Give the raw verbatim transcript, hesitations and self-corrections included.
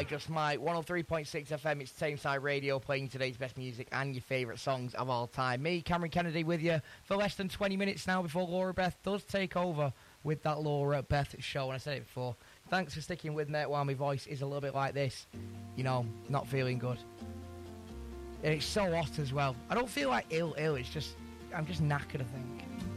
Just Might, one oh three point six F M, it's Tameside Radio, playing today's best music and your favourite songs of all time. Me, Cameron Kennedy, with you for less than twenty minutes now before Laura Beth does take over with that Laura Beth show. And I said it before, thanks for sticking with me while my voice is a little bit like this, you know, not feeling good. And it's so hot as well. I don't feel like ill, ill, it's just, I'm just knackered, I think.